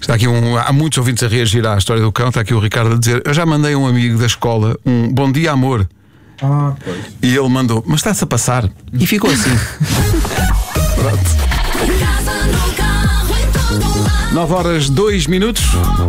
Está aqui há muitos ouvintes a reagir à história do cão. Está aqui o Ricardo a dizer: eu já mandei a um amigo da escola um bom dia, amor. Pois. E ele mandou: mas está-se a passar. E ficou assim. Pronto. 9h02.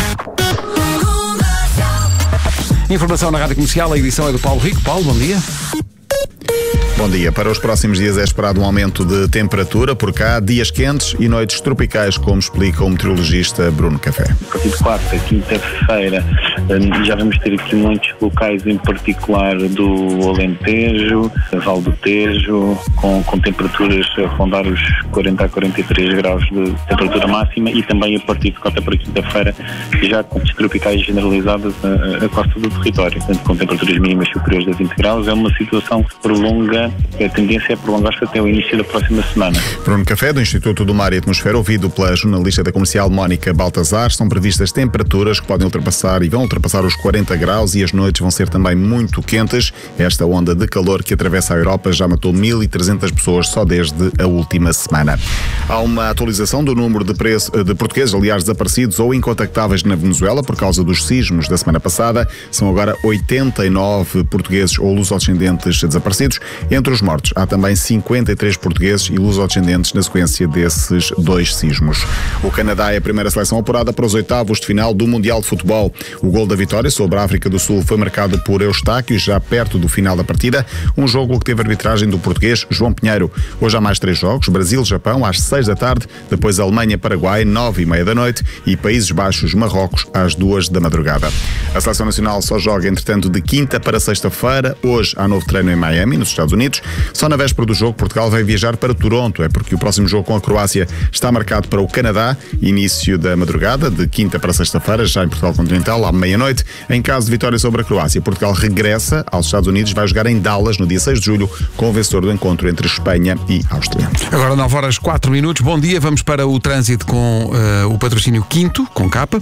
Informação na Rádio Comercial. A edição é do Paulo Rico. Paulo, bom dia. Bom dia. Para os próximos dias é esperado um aumento de temperatura por cá, dias quentes e noites tropicais, como explica o meteorologista Bruno Café. A partir de quarta, quinta-feira, já vamos ter aqui muitos locais, em particular do Alentejo, Val do Tejo, com temperaturas a rondar os 40 a 43 graus de temperatura máxima, e também a partir de quarta para quinta-feira, já com tropicais generalizadas a costa do território, portanto, com temperaturas mínimas superiores a 20 graus. É uma situação que prolonga. A tendência é prolongar-se até o início da próxima semana. Bruno Café, do Instituto do Mar e Atmosfera, ouvido pela jornalista da Comercial Mónica Baltazar. São previstas temperaturas que podem ultrapassar e vão ultrapassar os 40 graus, e as noites vão ser também muito quentes. Esta onda de calor que atravessa a Europa já matou 1.300 pessoas só desde a última semana. Há uma atualização do número de portugueses, aliás, desaparecidos ou incontactáveis na Venezuela por causa dos sismos da semana passada. São agora 89 portugueses ou lusodescendentes desaparecidos. Entre os mortos, há também 53 portugueses e lusodescendentes na sequência desses dois sismos. O Canadá é a primeira seleção apurada para os oitavos de final do Mundial de Futebol. O gol da vitória sobre a África do Sul foi marcado por Eustáquio, já perto do final da partida. Um jogo que teve arbitragem do português João Pinheiro. Hoje há mais 3 jogos: Brasil-Japão às 6 da tarde, depois Alemanha-Paraguai, 9h30 da noite, e Países Baixos-Marrocos às 2 da madrugada. A seleção nacional só joga, entretanto, de quinta para sexta-feira. Hoje há novo treino em Miami, nos Estados Unidos. Só na véspera do jogo, Portugal vai viajar para Toronto, porque o próximo jogo com a Croácia está marcado para o Canadá, início da madrugada, de quinta para sexta-feira, já em Portugal Continental, à meia-noite. Em caso de vitória sobre a Croácia, Portugal regressa aos Estados Unidos, vai jogar em Dallas no dia 6 de julho, com o vencedor do encontro entre Espanha e Áustria. Agora 9h04. Bom dia, vamos para o trânsito com o patrocínio Quinto, com capa.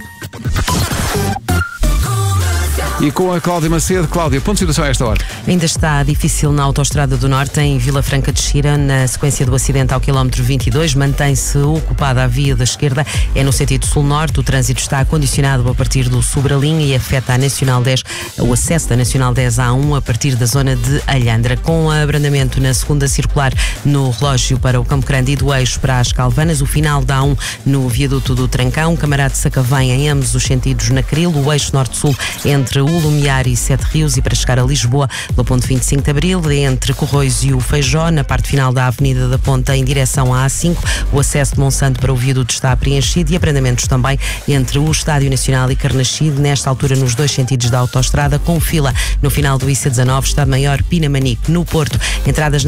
E com a Cláudia Macedo. Cláudia, ponto de situação a esta hora? Ainda está difícil na Autostrada do Norte, em Vila Franca de Xira, na sequência do acidente ao quilómetro 22. Mantém-se ocupada a via da esquerda, é no sentido sul-norte. O trânsito está condicionado a partir do Sobralim e afeta a Nacional 10, o acesso da Nacional 10 A1 a partir da zona de Alhandra. Com abrandamento na segunda circular no relógio para o Campo Grande e do eixo para as Calvanas, o final da A1 no viaduto do Trancão, Camarade de Sacavém em ambos os sentidos na Cril, o eixo norte-sul entre o Lumiar e Sete Rios, e para chegar a Lisboa, pela ponte 25 de Abril, entre Corroios e o Feijó, na parte final da Avenida da Ponta em direção à A5, o acesso de Monsanto para o viaduto está preenchido, e abrandamentos também entre o Estádio Nacional e Carnaxide, nesta altura nos dois sentidos da autoestrada, com fila no final do IC19, Estado Maior Pinamanique. No Porto, entradas